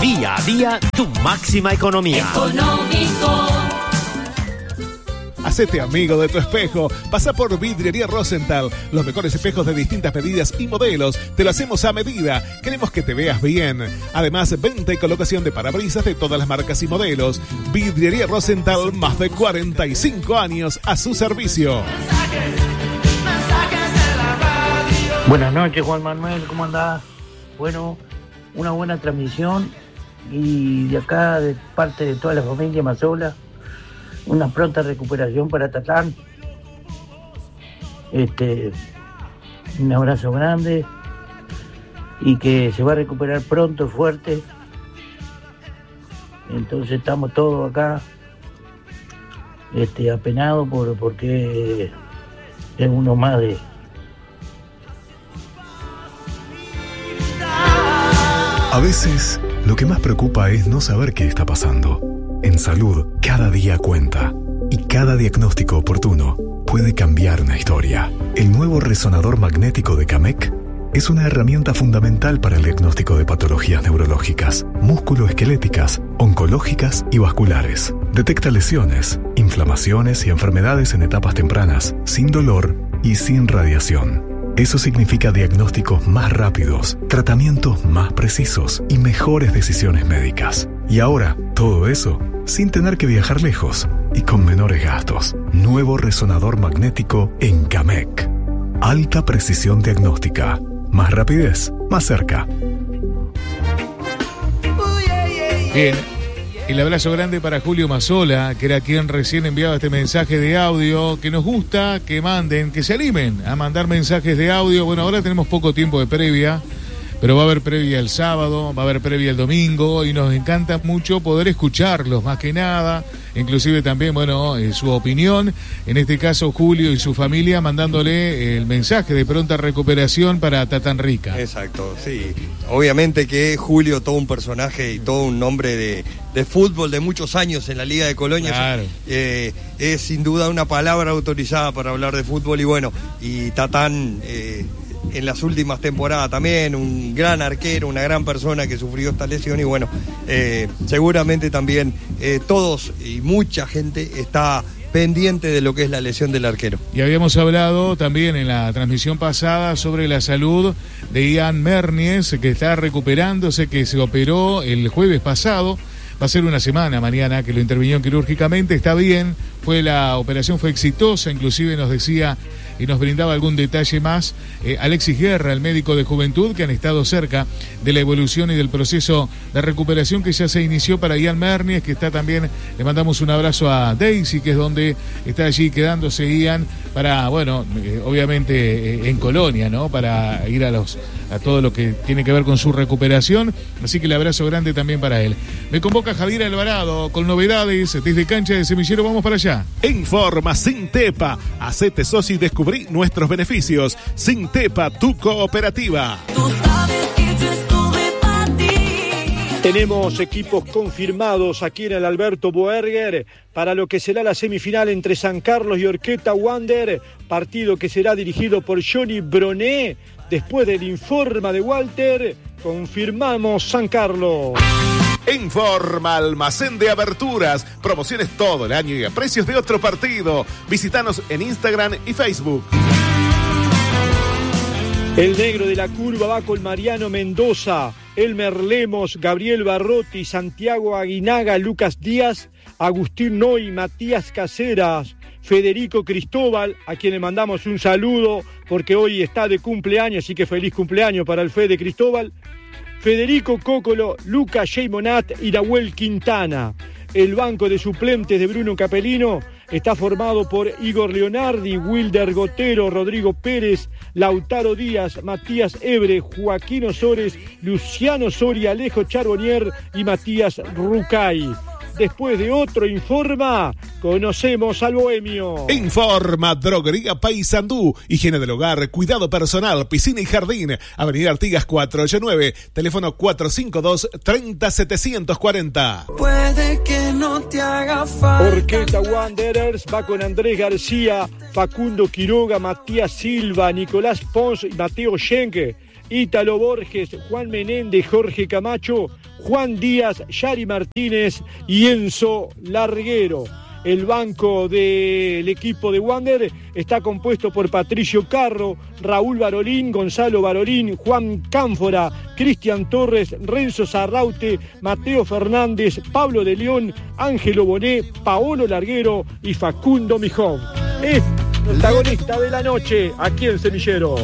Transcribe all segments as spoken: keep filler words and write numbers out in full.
Día a día, tu máxima economía. Económico. Hacete amigo de tu espejo. Pasa por Vidriería Rosenthal. Los mejores espejos de distintas medidas y modelos. Te lo hacemos a medida. Queremos que te veas bien. Además, venta y colocación de parabrisas de todas las marcas y modelos. Vidriería Rosenthal, más de cuarenta y cinco años a su servicio. Buenas noches, Juan Manuel, ¿cómo andás? Bueno, una buena transmisión y de acá, de parte de toda la familia Mazola, una pronta recuperación para Tatán. Este, un abrazo grande y que se va a recuperar pronto, fuerte. Entonces estamos todos acá este, apenados por, porque es uno más de... A veces, lo que más preocupa es no saber qué está pasando. En salud, cada día cuenta. Y cada diagnóstico oportuno puede cambiar una historia. El nuevo resonador magnético de Camec es una herramienta fundamental para el diagnóstico de patologías neurológicas, musculoesqueléticas, oncológicas y vasculares. Detecta lesiones, inflamaciones y enfermedades en etapas tempranas, sin dolor y sin radiación. Eso significa diagnósticos más rápidos, tratamientos más precisos y mejores decisiones médicas. Y ahora, todo eso sin tener que viajar lejos y con menores gastos. Nuevo resonador magnético en Camec. Alta precisión diagnóstica. Más rapidez, más cerca. Bien. El abrazo grande para Julio Mazola, que era quien recién enviaba este mensaje de audio, que nos gusta que manden, que se animen a mandar mensajes de audio. Bueno, ahora tenemos poco tiempo de previa, pero va a haber previa el sábado, va a haber previa el domingo y nos encanta mucho poder escucharlos, más que nada, inclusive también, bueno, eh, su opinión, en este caso Julio y su familia mandándole el mensaje de pronta recuperación para Tatán Rica. Exacto, sí, obviamente que Julio, todo un personaje y todo un nombre de, de fútbol de muchos años en la Liga de Colonia, claro. eh, es sin duda una palabra autorizada para hablar de fútbol y bueno, y Tatán... Eh, en las últimas temporadas también, un gran arquero, una gran persona que sufrió esta lesión y bueno, eh, seguramente también eh, todos y mucha gente está pendiente de lo que es la lesión del arquero. Y habíamos hablado también en la transmisión pasada sobre la salud de Ian Mernies, que está recuperándose, que se operó el jueves pasado. Va a ser una semana mañana que lo intervinieron quirúrgicamente, está bien, fue la operación fue exitosa, inclusive nos decía y nos brindaba algún detalle más eh, Alexis Guerra, el médico de Juventud, que han estado cerca de la evolución y del proceso de recuperación que ya se inició para Ian Mernies, que está también, le mandamos un abrazo a Daisy, que es donde está allí quedándose Ian, para, bueno, eh, obviamente eh, en Colonia, ¿no? Para ir a los a todo lo que tiene que ver con su recuperación, así que el abrazo grande también para él. Me convoca Javier Alvarado con novedades desde Cancha de Semillero, vamos para allá. Informa Sintepa, hacete socio y descubrí nuestros beneficios. Sintepa, tu cooperativa. Tenemos equipos confirmados aquí en el Alberto Boerger para lo que será la semifinal entre San Carlos y Orqueta Wander, partido que será dirigido por Johnny Broné. Después del Informa de Walter, confirmamos San Carlos. Informa Almacén de Aberturas, promociones todo el año y a precios de otro partido. Visítanos en Instagram y Facebook. El negro de la curva va con Mariano Mendoza, Elmer Lemos, Gabriel Barrotti, Santiago Aguinaga, Lucas Díaz, Agustín Noy, Matías Caseras, Federico Cristóbal, a quien le mandamos un saludo porque hoy está de cumpleaños, así que feliz cumpleaños para el Fede Cristóbal. Federico Cócolo, Lucas Sheymonat y Nahuel Quintana. El banco de suplentes de Bruno Capelino está formado por Igor Leonardi, Wilder Gotero, Rodrigo Pérez, Lautaro Díaz, Matías Ebre, Joaquín Osores, Luciano Soria, Alejo Charbonnier y Matías Rucay. Después de otro Informa, conocemos al bohemio. Informa Droguería Paysandú, higiene del hogar, cuidado personal, piscina y jardín. Avenida Artigas cuatrocientos ochenta y nueve, teléfono cuatro cinco dos, treinta, setecientos cuarenta. Puede que no te haga falta. Orquesta Wanderers va con Andrés García, Facundo Quiroga, Matías Silva, Nicolás Pons y Mateo Schenke. Ítalo Borges, Juan Menéndez, Jorge Camacho, Juan Díaz, Yari Martínez y Enzo Larguero. El banco del equipo de Wander está compuesto por Patricio Carro, Raúl Barolín, Gonzalo Barolín, Juan Cánfora, Cristian Torres, Renzo Zarraute, Mateo Fernández, Pablo de León, Ángelo Bonet, Paolo Larguero y Facundo Mijón. Es protagonista de la noche aquí en Semillero.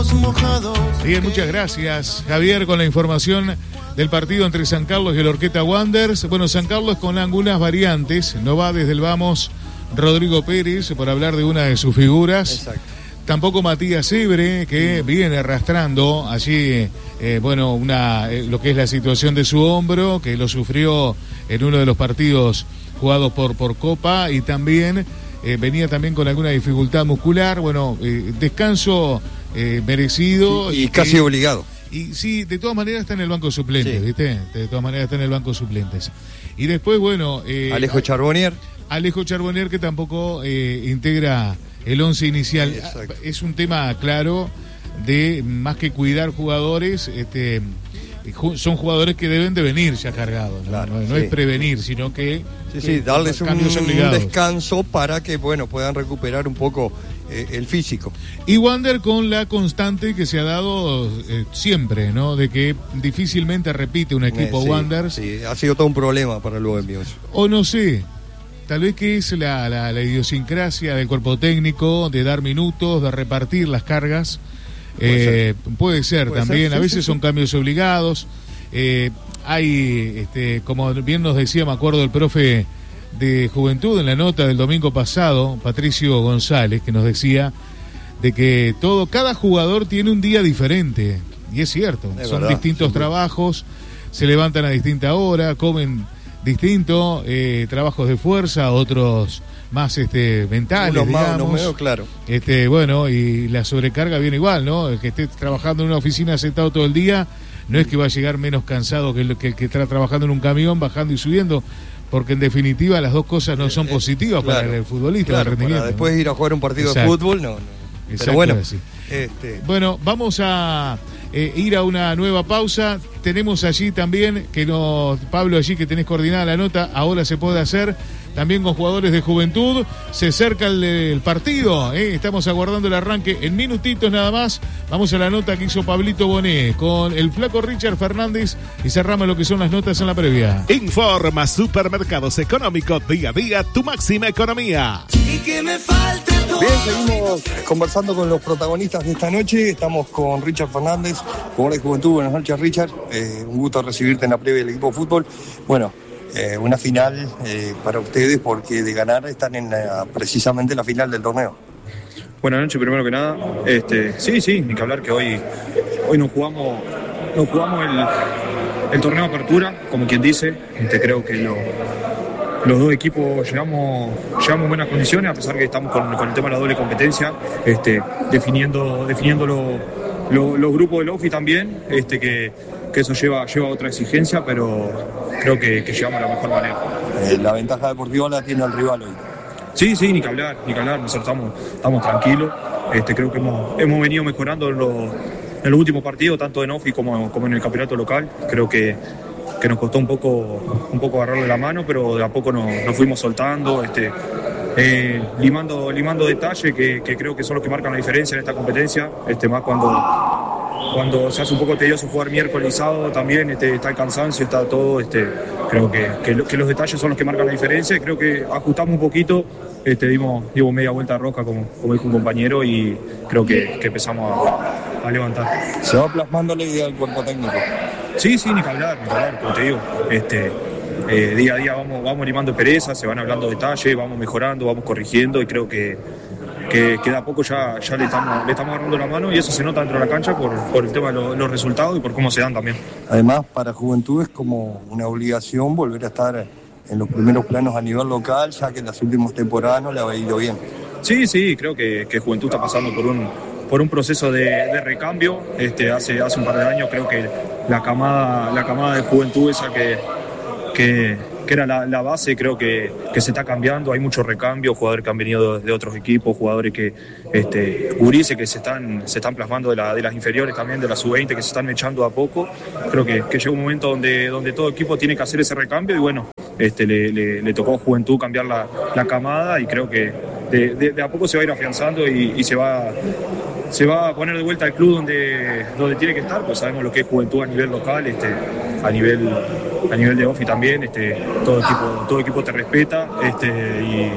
Bien, muchas gracias, Javier, con la información del partido entre San Carlos y el Horqueta Wanderers. Bueno, San Carlos con algunas variantes. No va desde el vamos Rodrigo Pérez, por hablar de una de sus figuras. Exacto. Tampoco Matías Ebre, que viene arrastrando allí, eh, bueno, una eh, lo que es la situación de su hombro, que lo sufrió en uno de los partidos jugados por, por Copa, y también eh, venía también con alguna dificultad muscular. Bueno, eh, descanso eh, merecido. Y, y casi eh, obligado. Y sí, de todas maneras está en el banco suplentes, Sí. ¿viste? De todas maneras está en el banco suplentes. Y después, bueno... Eh, Alejo Charbonnier. Alejo Charbonnier, que tampoco eh, integra el once inicial. Exacto. Es un tema claro de, más que cuidar jugadores, este, ju- son jugadores que deben de venir ya cargados, ¿no? Claro, no, no sí. es prevenir, sino que... Sí, que sí, darles un, cambios un obligados. descanso para que, bueno, puedan recuperar un poco eh, el físico. Y Wander con la constante que se ha dado eh, siempre, ¿no? De que difícilmente repite un equipo Eh, sí, Wander. Sí, ha sido todo un problema para el Bohemio eso. O no sé, tal vez que es la, la, la idiosincrasia del cuerpo técnico, de dar minutos, de repartir las cargas. Puede Eh, puede ser Puede también, ser, sí, a veces sí, son sí. cambios obligados. Eh, hay, este, como bien nos decía, me acuerdo el profe de Juventud en la nota del domingo pasado, Patricio González, que nos decía de que todo, cada jugador tiene un día diferente. Y es cierto, Es son verdad, distintos sí. trabajos, se levantan a distinta hora, comen distinto, eh, trabajos de fuerza, otros más este mentales, Unos más, digamos. unos menos, claro. Este, bueno, y la sobrecarga viene igual, ¿no? El que esté trabajando en una oficina sentado todo el día, no es que va a llegar menos cansado que el que, el que está trabajando en un camión, bajando y subiendo, porque en definitiva las dos cosas no son Eh, positivas claro, para el futbolista, Claro, el rendimiento. para después ¿no? ir a jugar un partido Exacto. de fútbol, no. no. Exacto, Pero bueno, así. este, Bueno, vamos a eh, ir a una nueva pausa. Tenemos allí también, que nos, Pablo, allí que tenés coordinada la nota, ahora se puede hacer, también con jugadores de Juventud. Se acerca el, el partido, ¿eh? Estamos aguardando el arranque en minutitos nada más. Vamos a la nota que hizo Pablito Bonet con el flaco Richard Fernández y cerramos lo que son las notas en la previa. Informa Supermercados Económicos, día a día, tu máxima economía. Y que me falte todo. Bien, seguimos conversando con los protagonistas de esta noche. Estamos con Richard Fernández, jugador de Juventud. Buenas noches, Richard. Eh, un gusto recibirte en la previa del equipo de fútbol. Bueno, eh, una final eh, para ustedes porque de ganar están en la, precisamente la final del torneo. Buenas noches, primero que nada. Este, sí, sí, ni que hablar que hoy, hoy nos jugamos, nos jugamos el, el torneo de apertura, como quien dice. Este, creo que lo, los dos equipos llegamos, llegamos en buenas condiciones, a pesar que estamos con, con el tema de la doble competencia, este, definiendo, definiendo lo, lo, los grupos del O F I también, este, que, que eso lleva, lleva otra exigencia, pero creo que, que llegamos de la mejor manera. Eh, la ventaja deportiva la tiene el rival hoy. Sí, sí, ni que hablar, ni que hablar, nosotros estamos, estamos tranquilos, este, creo que hemos, hemos venido mejorando en los, en los últimos partidos, tanto en O F I como, como en el campeonato local, creo que, que nos costó un poco, un poco agarrarle la mano, pero de a poco nos, nos fuimos soltando, este, eh, limando, limando detalles que, que creo que son los que marcan la diferencia en esta competencia, este, más cuando, cuando se hace un poco tedioso jugar miércoles y sábado también, este, está el cansancio, está todo, este, creo que, que, lo, que los detalles son los que marcan la diferencia y creo que ajustamos un poquito, este, dimos, dimos media vuelta a rosca como, como dijo un compañero y creo que, que empezamos a, a levantar. Se va plasmando la idea del cuerpo técnico. Sí, sí, ni que hablar, ni que hablar, como te digo, este, eh, día a día vamos, vamos limando perezas, se van hablando detalles, vamos mejorando, vamos corrigiendo y creo que Que, que de a poco ya, ya le, estamos, le estamos agarrando la mano y eso se nota dentro de la cancha por, por el tema de lo, los resultados y por cómo se dan también. Además, para Juventud es como una obligación volver a estar en los primeros planos a nivel local, ya que en las últimas temporadas no le ha ido bien. Sí, sí, creo que, que Juventud está pasando por un, por un proceso de, de recambio. Este, hace, hace un par de años creo que la camada, la camada de Juventud esa que, que, que era la, la base, creo que, que se está cambiando, hay mucho recambio, jugadores que han venido de, de otros equipos, jugadores que, este, gurises que se están, se están plasmando de, la, de las inferiores también, de la sub veinte, que se están echando a poco. Creo que, que llega un momento donde, donde todo equipo tiene que hacer ese recambio y bueno, este, le, le, le tocó a Juventud cambiar la, la camada y creo que de, de, de a poco se va a ir afianzando y, y se va... se va a poner de vuelta al club donde, donde tiene que estar, pues sabemos lo que es Juventud a nivel local, este, a nivel a nivel de Ofi también, este, todo equipo, todo equipo te respeta, este, y,